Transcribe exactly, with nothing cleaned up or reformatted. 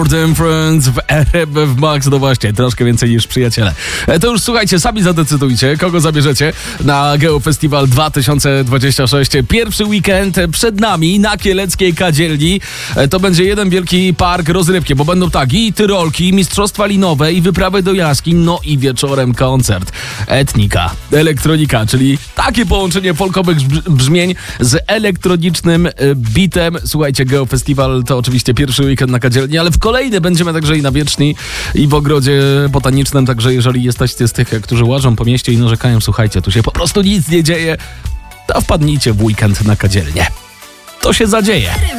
Friends w R M F Max, no właśnie, troszkę więcej niż przyjaciele. To już słuchajcie, sami zadecydujcie, kogo zabierzecie na Geofestiwal dwa tysiące dwudziesty szósty. Pierwszy weekend przed nami na Kieleckiej Kadzielni. To będzie jeden wielki park rozrywki, bo będą tak i tyrolki, i mistrzostwa linowe, i wyprawy do jaskiń, no i wieczorem koncert. Etnika, elektronika, czyli takie połączenie folkowych brzmień z elektronicznym bitem. Słuchajcie, Geofestiwal to oczywiście pierwszy weekend na Kadzielni, ale w kolejny będziemy także i na Wieczni, i w Ogrodzie Botanicznym, także jeżeli jesteście z tych, którzy łażą po mieście i narzekają, słuchajcie, tu się po prostu nic nie dzieje, to wpadnijcie w weekend na Kadzielnię. To się zadzieje.